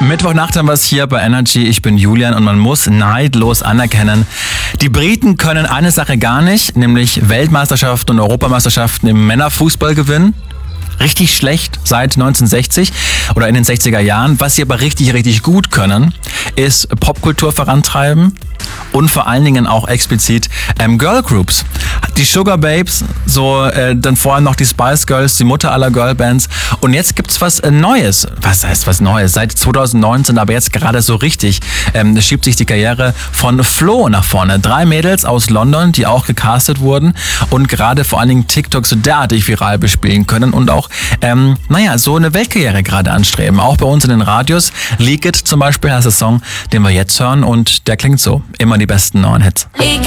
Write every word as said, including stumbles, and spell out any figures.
Mittwochnacht haben wir es hier bei Energy. Ich bin Julian und man muss neidlos anerkennen, die Briten können eine Sache gar nicht, nämlich Weltmeisterschaften und Europameisterschaften im Männerfußball gewinnen. Richtig schlecht seit neunzehnhundertsechzig oder in den sechziger Jahren. Was sie aber richtig, richtig gut können, ist Popkultur vorantreiben und vor allen Dingen auch explizit ähm, Girlgroups. Die Sugar Babes, so äh, dann vorher noch die Spice Girls, die Mutter aller Girlbands. Und jetzt gibt's was äh, Neues. Was heißt was Neues? Seit zwanzig neunzehn, aber jetzt gerade so richtig, ähm, schiebt sich die Karriere von Flo nach vorne. Drei Mädels aus London, die auch gecastet wurden und gerade vor allen Dingen TikTok so derartig viral bespielen können und auch, ähm, naja, so eine Weltkarriere gerade anstreben. Auch bei uns in den Radios. Leak It zum Beispiel heißt der Song, den wir jetzt hören und der klingt so. Immer die besten neuen Hits.